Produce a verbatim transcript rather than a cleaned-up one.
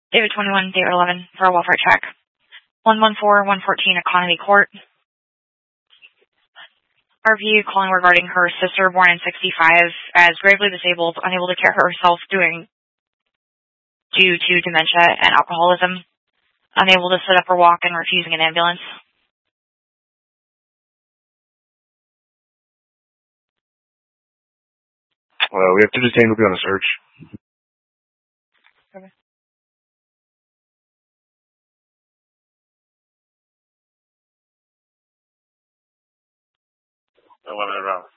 David twenty-one, David eleven for a welfare check. one one four, one fourteen Economy Court. R V calling regarding her sister born in sixty-five as gravely disabled, unable to care for herself doing due to dementia and alcoholism, unable to sit up or walk and refusing an ambulance. Uh, we have two detained. We'll be on a search. Okay. eleven around.